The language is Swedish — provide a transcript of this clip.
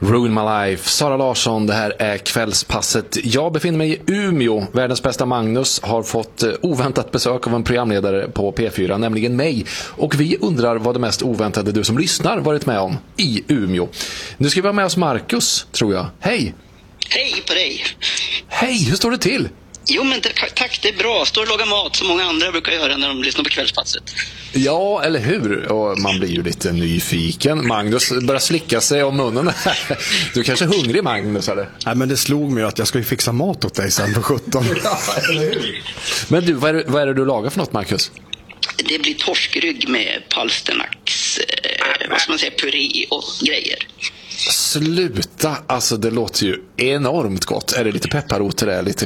Ruin My Life, Sara Larsson, det här är kvällspasset. Jag befinner mig i Umeå. Världens bästa Magnus har fått oväntat besök av en programledare på P4, nämligen mig. Och vi undrar vad det mest oväntade du som lyssnar varit med om i Umeå. Nu ska vi vara med oss Marcus, tror jag. Hej! Hej på dig! Hej, hur står det till? Jo men tack, det är bra. Står och lagar mat som många andra brukar göra när de lyssnar på kvällspasset. Ja, eller hur? Och man blir ju lite nyfiken. Magnus börjar slicka sig om munnen. Du är kanske hungrig, Magnus, eller? Nej, men det slog mig att jag ska ju fixa mat åt dig sen på 17. Ja, eller hur? Men du, vad är det du lagar för något, Marcus? Det blir torskrygg med palsternacks, vad ska man säga, puré och grejer. Sluta, alltså det låter ju enormt gott. Är det lite pepparrot, det är lite